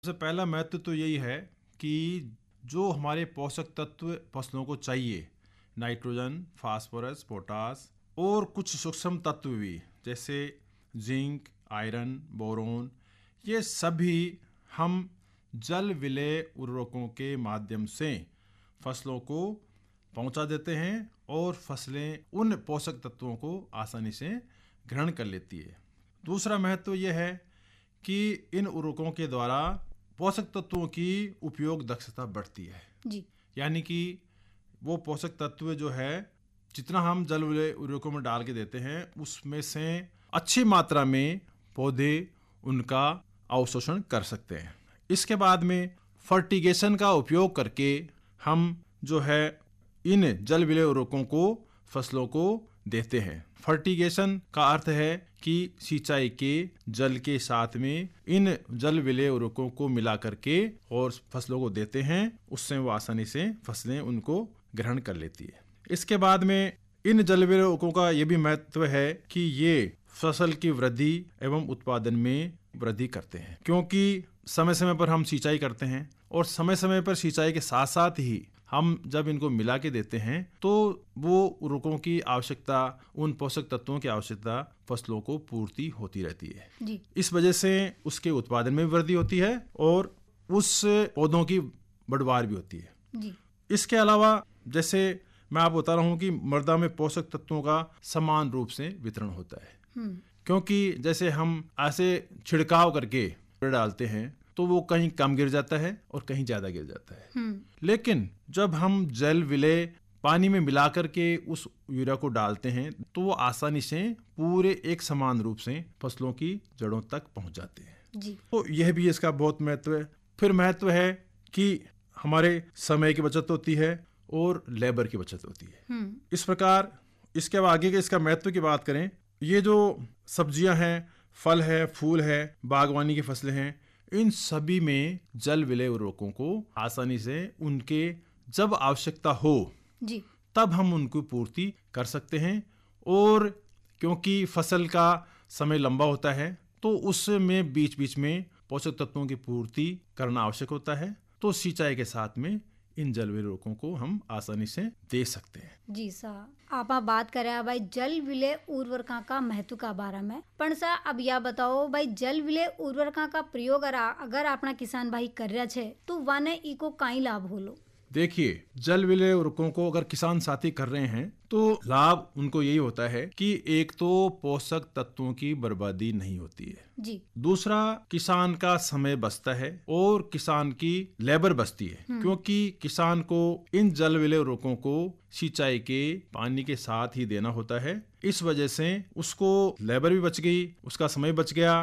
सबसे पहला महत्व तो यही है कि जो हमारे पोषक तत्व फसलों को चाहिए, नाइट्रोजन, फास्फोरस, पोटास और कुछ सूक्ष्म तत्व भी जैसे जिंक, आयरन, बोरोन, ये सभी हम जल विलेय उर्वरकों के माध्यम से फसलों को पहुंचा देते हैं और फसलें उन पोषक तत्वों को आसानी से ग्रहण कर लेती है। दूसरा महत्व यह है कि इन उर्वरकों के द्वारा पोषक तत्वों की उपयोग दक्षता बढ़ती है जी। यानी कि वो पोषक तत्व जो है जितना हम जल विलेय उर्वरकों में डाल के देते हैं उसमें से अच्छी मात्रा में पौधे उनका अवशोषण कर सकते हैं। इसके बाद में फर्टिगेशन का उपयोग करके हम जो है इन जल विलेय उर्वरकों को फसलों को देते हैं। फर्टिगेशन का अर्थ है कि सिंचाई के जल के साथ में इन जल विलेय उर्वरकों को मिला करके और फसलों को देते हैं, उससे वो आसानी से फसलें उनको ग्रहण कर लेती है। इसके बाद में इन जल विलेय उर्वरकों का ये भी महत्व है कि ये फसल की वृद्धि एवं उत्पादन में वृद्धि करते हैं, क्योंकि समय समय पर हम सिंचाई करते हैं और समय समय पर सिंचाई के साथ साथ ही हम जब इनको मिला के देते हैं तो वो उर्वरकों की आवश्यकता, उन पोषक तत्वों की आवश्यकता फसलों को पूर्ति होती रहती है जी। इस वजह से उसके उत्पादन में वृद्धि होती है और उस पौधों की बढ़वार भी होती है जी। इसके अलावा जैसे मैं आपको बता रहा हूँ कि मृदा में पोषक तत्वों का समान रूप से वितरण होता है, क्योंकि जैसे हम ऐसे छिड़काव करके डालते हैं तो वो कहीं कम गिर जाता है और कहीं ज्यादा गिर जाता है। लेकिन जब हम जल विलेय पानी में मिलाकर के उस यूरिया को डालते हैं तो वो आसानी से पूरे एक समान रूप से फसलों की जड़ों तक पहुंच जाते हैं जी। तो यह भी इसका बहुत महत्व है। फिर महत्व है कि हमारे समय की बचत होती है और लेबर की बचत होती है। इस प्रकार इसके आगे के इसका महत्व की बात करें, ये जो सब्जियां हैं, फल है, फूल है, बागवानी की फसलें हैं, इन सभी में जल विलेय उर्वरकों को आसानी से उनके जब आवश्यकता हो जी। तब हम उनको पूर्ति कर सकते हैं। और क्योंकि फसल का समय लंबा होता है तो उसमें बीच बीच में पोषक तत्वों की पूर्ति करना आवश्यक होता है, तो सिंचाई के साथ में इन जल विलेय उर्वरकों को हम आसानी से दे सकते हैं। जी सर, आप बात करें भाई जल विलेय उर्वरकों का महत्व का बारे में, पर सर अब यह बताओ भाई जल विलेय उर्वरकों का प्रयोग अगर अपना किसान भाई कर रहा है तो वाने इको काई लाभ होलो? देखिए, जल विलेय उर्वरकों को अगर किसान साथी कर रहे हैं तो लाभ उनको यही होता है कि एक तो पोषक तत्वों की बर्बादी नहीं होती है जी। दूसरा, किसान का समय बचता है और किसान की लेबर बचती है, क्योंकि किसान को इन जल विलेय उर्वरकों को सिंचाई के पानी के साथ ही देना होता है। इस वजह से उसको लेबर भी बच गई, उसका समय बच गया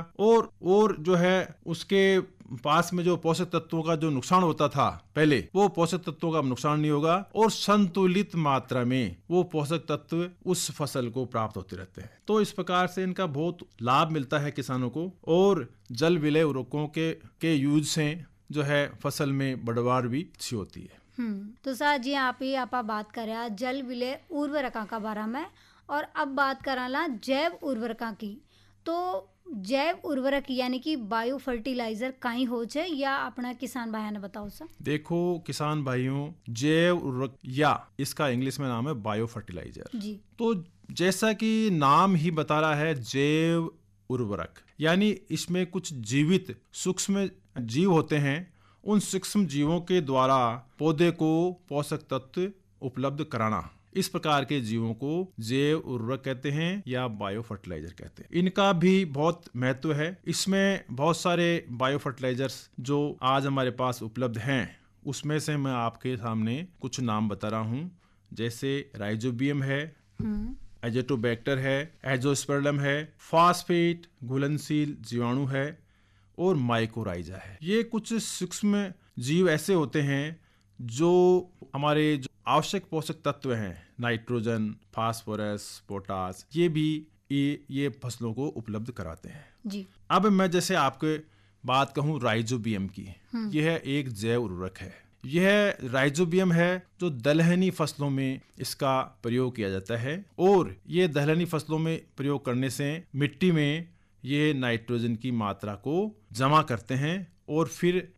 और जो है उसके पास में जो पोषक तत्वों का जो नुकसान होता था पहले, वो पोषक तत्वों का नुकसान नहीं होगा और संतुलित मात्रा में वो पोषक तत्व उस फसल को प्राप्त होते रहते हैं। तो इस प्रकार से इनका बहुत लाभ मिलता है किसानों को और जल विलेय उर्वरकों के यूज से जो है फसल में बढ़वार भी अच्छी होती है। तो सर जी आप बात करें जल विलेय उर्वरकों का बारे में, और अब बात कराला जैव उर्वरकों की। तो जैव उर्वरक यानी कि बायो फर्टिलाइजर काई हो छे या अपना किसान भाई ने बताओ सर? देखो किसान भाइयों, जैव उर्वरक या इसका इंग्लिश में नाम है बायो फर्टिलाइजर जी। तो जैसा कि नाम ही बता रहा है जैव उर्वरक, यानी इसमें कुछ जीवित सूक्ष्म जीव होते हैं। उन सूक्ष्म जीवों के द्वारा पौधे को पोषक तत्व उपलब्ध कराना, इस प्रकार के जीवों को जैव उर्वरक कहते हैं या बायो फर्टिलाइजर कहते हैं। इनका भी बहुत महत्व है। इसमें बहुत सारे बायो फर्टिलाइजर्स जो आज हमारे पास उपलब्ध हैं, उसमें से मैं आपके सामने कुछ नाम बता रहा हूँ। जैसे राइजोबियम है, एजेटोबैक्टर है, एजोस्पर्लम है, फास्फेट घुलनशील जीवाणु है और माइकोराइजा है। ये कुछ सूक्ष्म जीव ऐसे होते हैं जो हमारे जो आवश्यक पोषक तत्व हैं, नाइट्रोजन, फास्फोरस, पोटास, ये भी ये फसलों को उपलब्ध कराते हैं जी। अब मैं जैसे आपको बात कहूँ राइजोबियम की, यह एक जैव उर्वरक है। यह राइजोबियम है जो दलहनी फसलों में इसका प्रयोग किया जाता है और ये दलहनी फसलों में प्रयोग करने से मिट्टी में ये नाइट्रोजन की मात्रा को जमा करते हैं और फिर